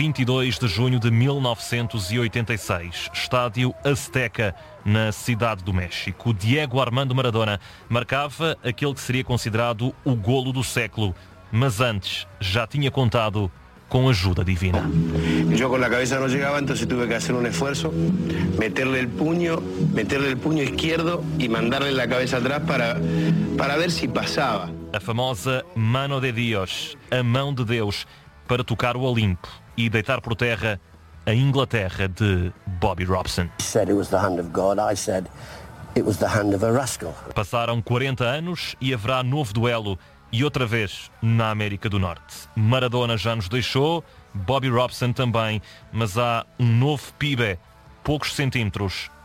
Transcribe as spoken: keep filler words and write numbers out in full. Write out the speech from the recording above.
vinte e dois de junho de mil novecentos e oitenta e seis, estádio Azteca, na Cidade do México. Diego Armando Maradona marcava aquele que seria considerado o golo do século, mas antes já tinha contado com ajuda divina. Eu com a cabeça não chegava, então tive que fazer um esforço, meterle o punho, meterle o punho esquerdo e mandar-lhe a cabeça atrás para, para ver se passava. A famosa Mano de Dios, a mão de Deus, para tocar o Olimpo e deitar por terra a Inglaterra de Bobby Robson. Passaram quarenta anos e haverá novo duelo, e outra vez na América do Norte. Maradona já nos deixou, Bobby Robson também, mas há um novo pibe, poucos centímetros,